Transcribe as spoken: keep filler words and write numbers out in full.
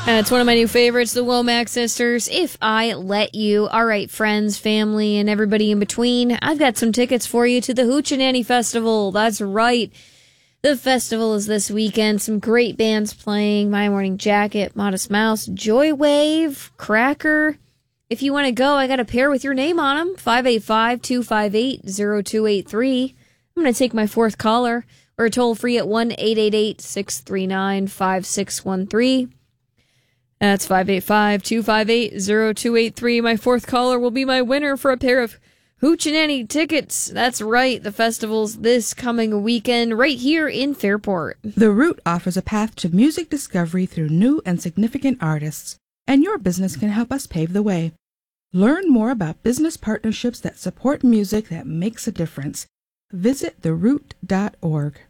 it's one of my new favorites, the Womack Sisters, If I Let You. All right, friends, family, and everybody in between, I've got some tickets for you to the Hoochie Festival. That's right. The festival is this weekend. Some great bands playing. My Morning Jacket, Modest Mouse, Joywave, Cracker. If you want to go, I got a pair with your name on them. five eight five, two five eight, zero two eight three. I'm going to take my fourth caller. Or toll free at one eight eight eight, six three nine, five six one three. That's five eight five, two five eight, zero two eight three. My fourth caller will be my winner for a pair of Hoochie tickets. That's right, the festival's this coming weekend right here in Fairport. The Root offers a path to music discovery through new and significant artists, and your business can help us pave the way. Learn more about business partnerships that support music that makes a difference. Visit the root dot org.